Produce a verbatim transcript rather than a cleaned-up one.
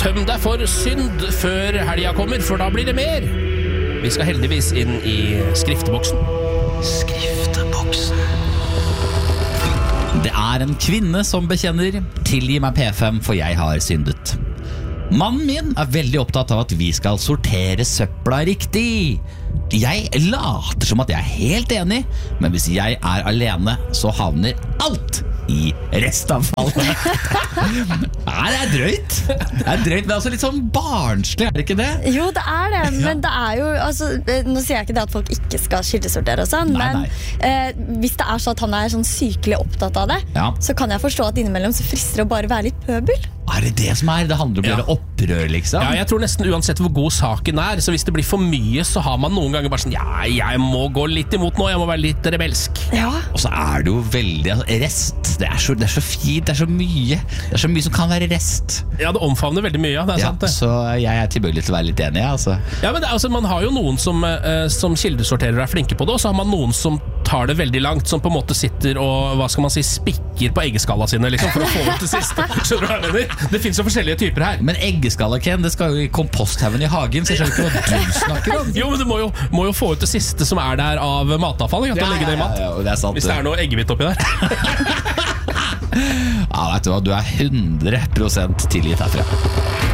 tøm deg for synd før helga kommer, for da blir det mer. Vi skal heldigvis inn i skrifteboksen. Skrifteboksen. Det er en kvinne som bekjenner: tilgi meg P fem, for jeg har syndet. Mannen min er veldig opptatt av at vi skal sortere søpla riktig. Jeg later som at jeg er helt enig, men hvis jeg er alene, så havner alt i restavfallet. Nei, det er drøyt. Det er drøyt, men altså litt sånn barnslig, er det ikke det? Jo, det er det, men det er jo altså, nå sier jeg ikke det at folk ikke skal kildesortere og sånn, Nei, men nei. eh, hvis det er så at han er sånn sykelig opptatt av det, Ja. så kan jeg forstå at innimellom så frister det å bare være litt pøbel. Er det det som er? Det handler om å Ja. gjøre opprør, liksom? Ja, jeg tror nesten uansett hvor god saken er, så hvis det blir for mye, så har man noen ganger bare sånn, ja, jeg må gå litt imot nå, jeg må være litt rebelsk. Ja. Og så er det jo veldig altså, rest, det er, så, det er så fint, det er så mye. Det er så mye som kan være rest. Ja, det omfavner veldig mye, ja, det er Ja, sant det. så jeg er tilbøyelig til å være litt enig, ja, altså. Ja, men det, er altså, man har jo noen som, eh, som kildesorterer og er flinke på det, og så har man noen som tar det veldig langt, som på en måte sitter og, hva skal man si, spikker på eggeskalla sine, liksom, for å få ut det siste. Skjønner du hva jeg mener? Det finnes jo forskjellige typer her. Men eggeskaller, Ken, det skal jo i komposthaugen i hagen, så jeg skjønner ikke hva du snakker om. Jo, men du må jo, må jo få ut det siste som er der av matavfall, ikke? At du legger det i mat. ja, ja, det er sant. Hvis det er noe eggehvitt oppi der. Ja, vet du hva, du er hundre prosent tilgitt herfra.